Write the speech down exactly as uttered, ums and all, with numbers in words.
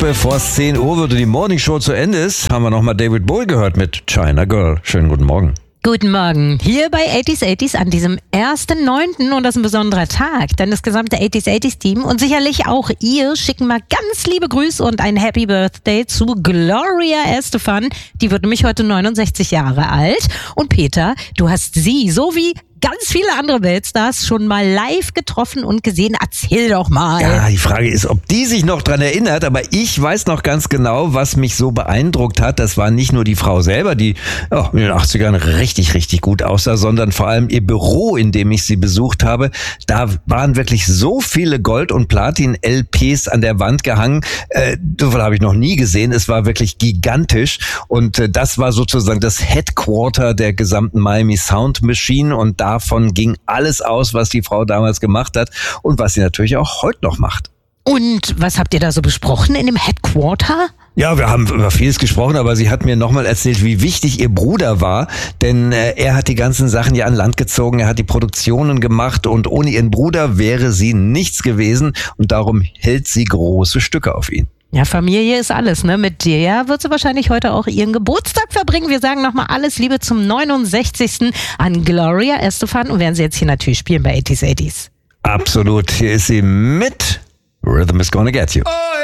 bevor es zehn Uhr wird und die Morning Show zu Ende ist, haben wir nochmal David Bowie gehört mit China Girl. Schönen guten Morgen. Guten Morgen. Hier bei achtziger achtziger an diesem ersten neunten und das ist ein besonderer Tag, denn das gesamte achtziger achtziger Team und sicherlich auch ihr schicken mal ganz liebe Grüße und ein Happy Birthday zu Gloria Estefan. Die wird nämlich heute neunundsechzig Jahre alt. Und Peter, du hast sie so wie ganz viele andere Weltstars schon mal live getroffen und gesehen. Erzähl doch mal. Ja, die Frage ist, ob die sich noch dran erinnert, aber ich weiß noch ganz genau, was mich so beeindruckt hat. Das war nicht nur die Frau selber, die oh, in den achtzigern richtig, richtig gut aussah, sondern vor allem ihr Büro, in dem ich sie besucht habe. Da waren wirklich so viele Gold- und Platin-L Ps an der Wand gehangen. Äh, das habe ich noch nie gesehen. Es war wirklich gigantisch und äh, das war sozusagen das Headquarter der gesamten Miami Sound Machine und da Davon ging alles aus, was die Frau damals gemacht hat und was sie natürlich auch heute noch macht. Und was habt ihr da so besprochen in dem Headquarter? Ja, wir haben über vieles gesprochen, aber sie hat mir nochmal erzählt, wie wichtig ihr Bruder war, denn äh, er hat die ganzen Sachen ja an Land gezogen, er hat die Produktionen gemacht und ohne ihren Bruder wäre sie nichts gewesen und darum hält sie große Stücke auf ihn. Ja, Familie ist alles, ne? Mit der wird sie wahrscheinlich heute auch ihren Geburtstag verbringen. Wir sagen nochmal alles Liebe zum neunundsechzigsten an Gloria Estefan und werden sie jetzt hier natürlich spielen bei achtziger achtziger. Absolut, hier ist sie mit Rhythm is Gonna Get You. Oh,